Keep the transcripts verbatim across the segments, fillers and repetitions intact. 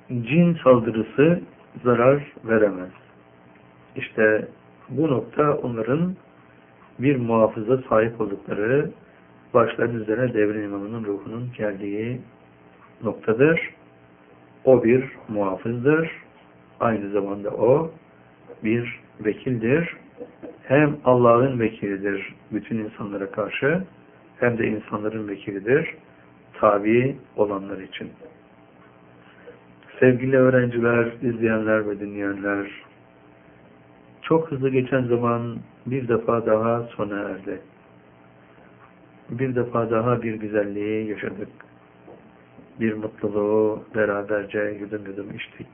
cin saldırısı zarar veremez. İşte bu nokta onların bir muhafıza sahip oldukları, başların üzerine devrin imamının ruhunun geldiği noktadır. O bir muhafızdır. Aynı zamanda o bir vekildir. Hem Allah'ın vekilidir bütün insanlara karşı, hem de insanların vekilidir tabi olanlar için. Sevgili öğrenciler, izleyenler ve dinleyenler, çok hızlı geçen zaman bir defa daha sona erdi. Bir defa daha bir güzelliği yaşadık. Bir mutluluğu beraberce yudum yudum içtik.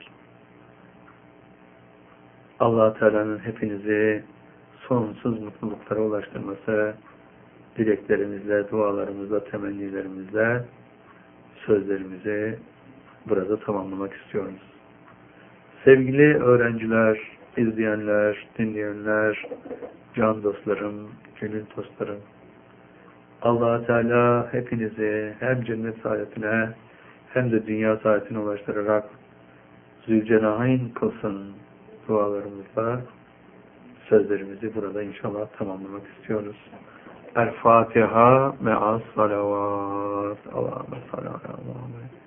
Allah-u Teala'nın hepinizi sonsuz mutluluklara ulaştırması dileklerimizle, dualarımızla, temennilerimizle sözlerimizi burada tamamlamak istiyoruz. Sevgili öğrenciler, izleyenler, dinleyenler, can dostlarım, gönül dostlarım, Allah-u Teala hepinizi hem cennet saadetine hem de dünya saadetine ulaştırarak Zülcenahayn kılsın dualarımızla sözlerimizi burada inşallah tamamlamak istiyoruz. El Fatiha me'as salavat. Allahümme salli ala Muhammed.